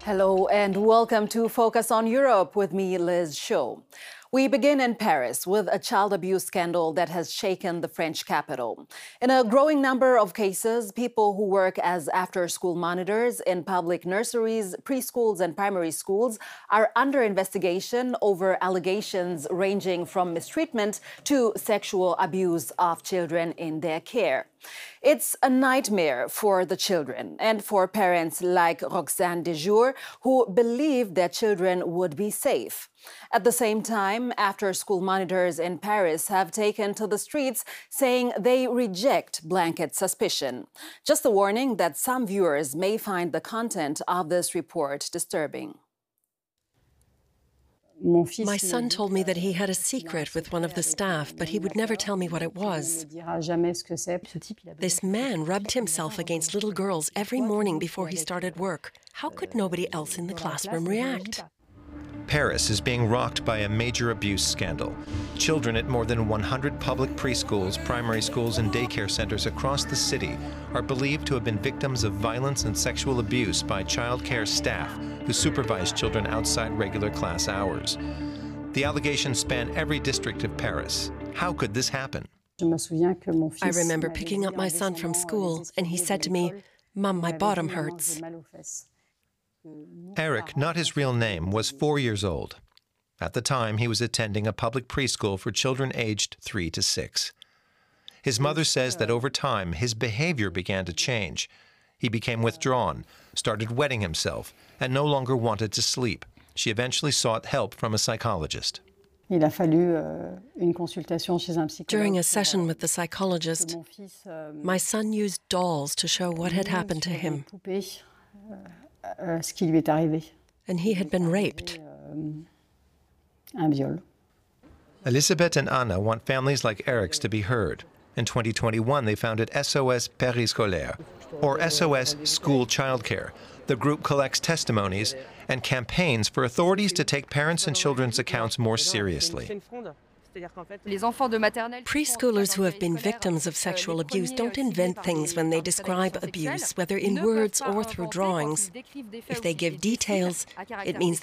Hello and welcome to Focus on Europe with me, Liz Shaw. We begin in Paris with a child abuse scandal that has shaken the French capital. In a growing number of cases, people who work as after-school monitors in public nurseries, preschools and primary schools are under investigation over allegations ranging from mistreatment to sexual abuse of children in their care. It's a nightmare for the children and for parents like Roxane Dejour, who believe their children would be safe. At the same time, after-school monitors in Paris have taken to the streets saying they reject blanket suspicion. Just a warning that some viewers may find the content of this report disturbing. My son told me that he had a secret with one of the staff, but he would never tell me what it was. This man rubbed himself against little girls every morning before he started work. How could nobody else in the classroom react? Paris is being rocked by a major abuse scandal. Children at more than 100 public preschools, primary schools, and daycare centers across the city are believed to have been victims of violence and sexual abuse by child care staff who supervise children outside regular class hours. The allegations span every district of Paris. How could this happen? I remember picking up my son from school, and he said to me, "Mom, my bottom hurts." Eric, not his real name, was 4 years old. At the time, he was attending a public preschool for children aged 3 to 6. His mother says that over time, his behavior began to change. He became withdrawn, started wetting himself, and no longer wanted to sleep. She eventually sought help from a psychologist. During a session with the psychologist, my son used dolls to show what had happened to him. And he had been raped. Elisabeth and Anna want families like Eric's to be heard. In 2021, they founded SOS Périscolaire, or SOS School Childcare. The group collects testimonies and campaigns for authorities to take parents' and children's accounts more seriously. Preschoolers who have been victims of sexual abuse don't invent things when they describe abuse, whether in words or through drawings. If they give details, it means